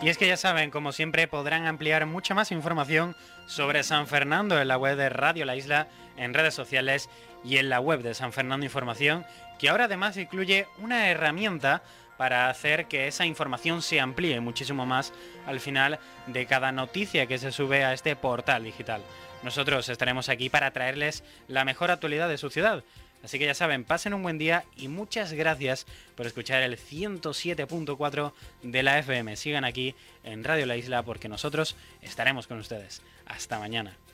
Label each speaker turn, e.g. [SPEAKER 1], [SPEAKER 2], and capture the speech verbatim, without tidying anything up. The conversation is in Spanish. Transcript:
[SPEAKER 1] Y es que ya saben, como siempre, podrán ampliar mucha más información sobre San Fernando en la web de Radio La Isla, en redes sociales y en la web de San Fernando Información, que ahora además incluye una herramienta para hacer que esa información se amplíe muchísimo más al final de cada noticia que se sube a este portal digital. Nosotros estaremos aquí para traerles la mejor actualidad de su ciudad. Así que ya saben, pasen un buen día y muchas gracias por escuchar el ciento siete punto cuatro de la F M. Sigan aquí en Radio La Isla porque nosotros estaremos con ustedes. Hasta mañana.